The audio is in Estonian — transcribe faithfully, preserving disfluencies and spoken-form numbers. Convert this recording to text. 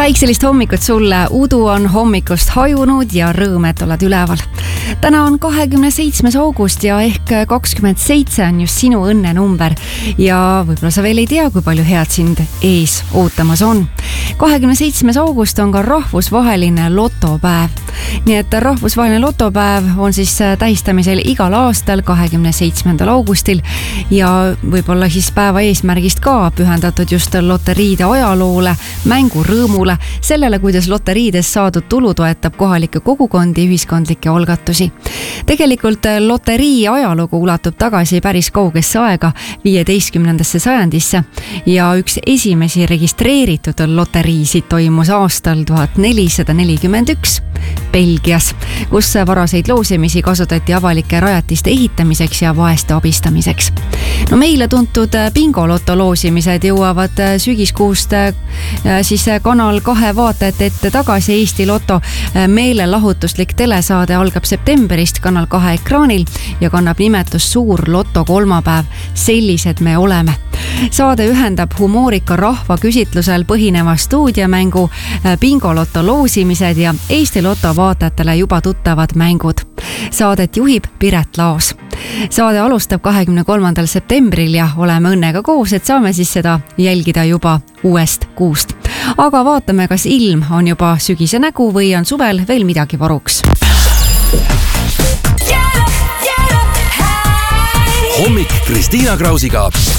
Päikselist hommikut sulle, udu on hommikust hajunud ja rõõm, et oled üleval. Täna on kahekümne seitsmes august ja ehk kakskümmend seitse on just sinu õnnenumber ja võib-olla sa veel ei tea, kui palju head sind ees ootamas on. kahekümne seitsmes august on ka rahvusvaheline lotopäev. Nii et rahvusvaheline lotopäev on siis tähistamisel igal aastal kahekümne seitsmendal augustil ja võib-olla siis päeva eesmärgist ka pühendatud just loteriide ajaloole, mängurõõmule, sellele, kuidas loteriides saadud tulu toetab kohalikke kogukondi ja ühiskondlikke algatusi. Tegelikult loterii ajalugu ulatub tagasi päris kaugesse aega, viieteistkümnendasse sajandisse ja üks esimesi registreeritud loteriisid toimus aastal tuhat nelisada nelikümmend üks Belgias, kus varaseid loosimisi kasutati avalike rajatiste ehitamiseks ja vaeste abistamiseks. No meile tuntud bingoloto loosimised jõuavad sügiskuust siis Kanal kahe vaatajate ette tagasi. Eesti Loto meelelahutuslik telesaade algab septembrist Kanal kahe ekraanil ja kannab nimetust Suur Loto kolmapäev. Sellised me oleme. Saade ühendab humoorika rahvaküsitlusel põhineva stuudiomängu bingoloto loosimised ja Eesti Loto vaatajatele juba tuttavad mängud. Saadet juhib Piret Laos. Saade alustab kahekümne kolmandal septembril ja oleme õnnega koos, et saame siis seda jälgida juba uuest kuust. Aga vaatame, kas ilm on juba sügise nägu või on suvel veel midagi varuks. Hommik Kristiina Krausiga